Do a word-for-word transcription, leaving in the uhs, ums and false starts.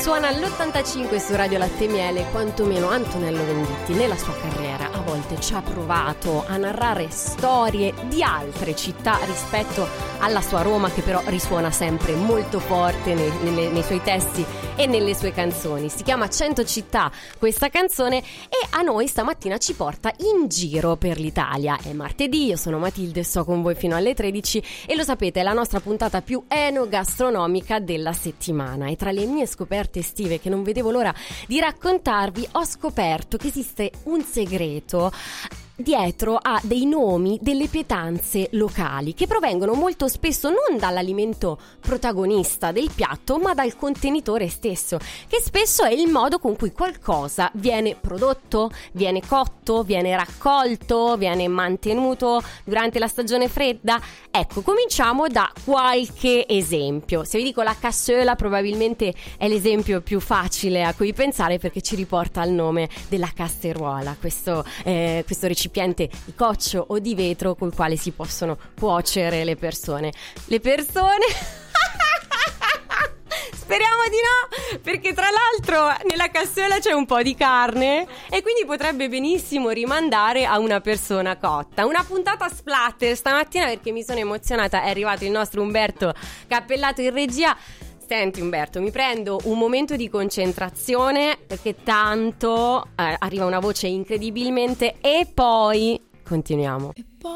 Suona all'ottantacinque su Radio Latte e Miele. Quantomeno Antonello Venditti nella sua carriera a volte ci ha provato a narrare storie di altre città rispetto alla sua Roma, che però risuona sempre molto forte nei, nelle, nei suoi testi e nelle sue canzoni. Si chiama cento città questa canzone e a noi stamattina ci porta in giro per l'Italia. È martedì, io sono Matilde e sto con voi fino alle tredici e lo sapete, è la nostra puntata più enogastronomica della settimana. E tra le mie scoperte estive che non vedevo l'ora di raccontarvi, ho scoperto che esiste un segreto dietro a dei nomi delle pietanze locali che provengono molto spesso non dall'alimento protagonista del piatto ma dal contenitore stesso, che spesso è il modo con cui qualcosa viene prodotto, viene cotto, viene raccolto, viene mantenuto durante la stagione fredda. Ecco, cominciamo da qualche esempio. Se vi dico la cassola, probabilmente è l'esempio più facile a cui pensare, perché ci riporta al nome della casseruola, questo, eh, questo recipiente di coccio o di vetro col quale si possono cuocere le persone. Le persone... Speriamo di no, perché tra l'altro nella cassola c'è un po' di carne e quindi potrebbe benissimo rimandare a una persona cotta. Una puntata splatter stamattina perché mi sono emozionata. È arrivato il nostro Umberto Cappellato in regia. Senti Umberto, mi prendo un momento di concentrazione perché tanto eh, arriva una voce incredibilmente e poi continuiamo.